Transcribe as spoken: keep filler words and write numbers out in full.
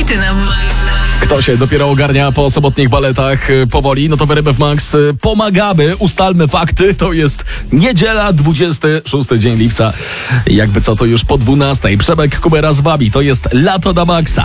Platyna Max. Kto się dopiero ogarnia po sobotnich baletach powoli, no to w R M F Max pomagamy, ustalmy fakty. To jest niedziela, dwudziesty szósty dzień lipca. Jakby co, to już po dwunastej. Przemek Kubera z wami, to jest Lato na Maxa.